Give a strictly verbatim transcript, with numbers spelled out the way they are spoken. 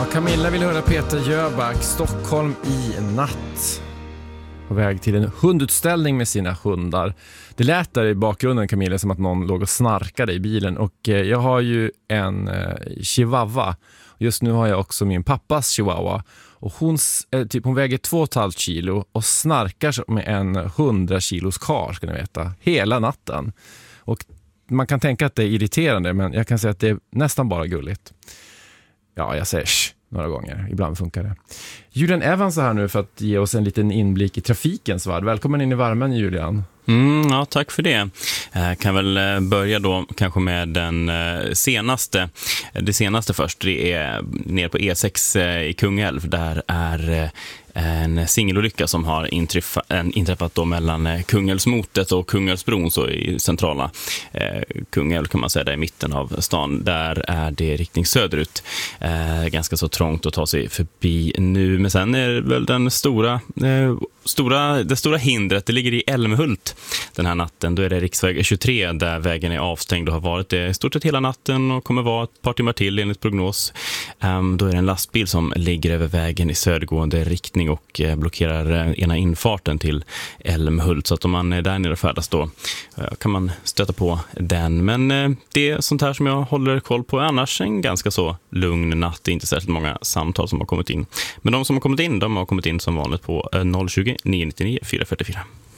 Camilla vill höra Peter Jöback, Stockholm i natt. På väg till en hundutställning med sina hundar. Det lät där i bakgrunden, Camilla, som att någon låg och snarkade i bilen. Och jag har ju en eh, chihuahua. Just nu har jag också min pappas chihuahua. Och hon, eh, typ, hon väger två och ett halvt kilo och snarkar med en hundra kilos kar, ska ni veta. Hela natten. Och man kan tänka att det är irriterande, men jag kan säga att det är nästan bara gulligt. Ja, jag säger sh, några gånger. Ibland funkar det. Julian Evans är här nu för att ge oss en liten inblick i trafikens värld. Välkommen in i värmen, Julian. Mm, ja, tack för det. Jag kan väl börja då kanske med den senaste. Det senaste först, det är nere på E sex i Kungälv. Där är en singelolycka som har inträffat, inträffat då mellan Kungälvsmotet och Kungälvsbron, så i centrala eh, Kungälv kan man säga, där i mitten av stan. Där är det riktning söderut. Eh, ganska så trångt att ta sig förbi nu. Men sen är väl den stora, eh, stora, det stora hindret, det ligger i Älmhult den här natten. Då är det riksväg tjugotre där vägen är avstängd och har varit det i stort sett hela natten och kommer vara ett par timmar till enligt prognos. Um, då är det en lastbil som ligger över vägen i södergående riktning och eh, blockerar ena infarten till Älmhult. Så att om man är där nere och färdas då eh, kan man stöta på den. Men eh, det är sånt här som jag håller koll på. Annars en ganska så lugn natt. Det är inte särskilt många samtal som har kommit in. Men de som har kommit in, de har kommit in som vanligt på eh, noll tjugo, nio nio nio, fyra fyra fyra.